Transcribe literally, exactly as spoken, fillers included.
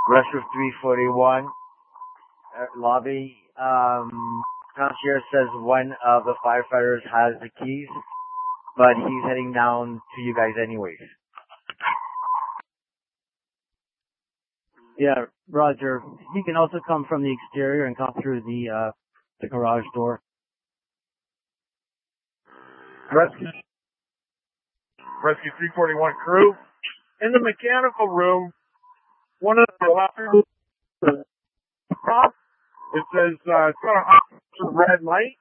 Rescue three forty-one, uh, lobby. Um, concierge says one of the firefighters has the keys, but he's heading down to you guys anyways. Yeah, Roger. He can also come from the exterior and come through the uh, the garage door. Rescue, Rescue three forty-one crew. In the mechanical room, one of the lockers, it says, uh, it's got a red light.